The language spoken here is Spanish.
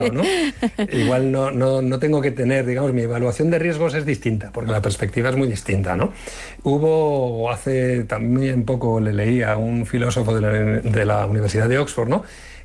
¿no? Igual no tengo que tener, digamos, mi evaluación de riesgos es distinta, porque la perspectiva es muy distinta, ¿no? Hace también poco le leí a un filósofo de la Universidad de Oxford, ¿no?